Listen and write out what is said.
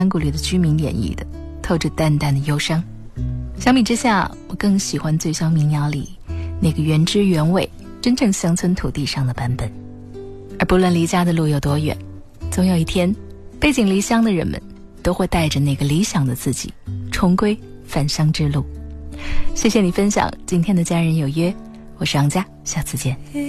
山谷里的居民演绎的，透着淡淡的忧伤。相比之下，我更喜欢最乡民谣里那个原汁原味真正乡村土地上的版本。而不论离家的路有多远，总有一天背井离乡的人们都会带着那个理想的自己重归返乡之路。谢谢你分享今天的家人有约，我是杨佳，下次见。